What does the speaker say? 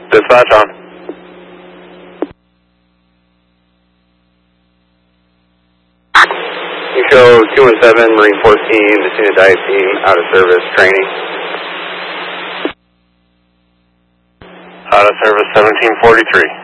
Dispatch on. You show 217 Marine 14, the Tina Dive Team, out of service training. Out of service 1743.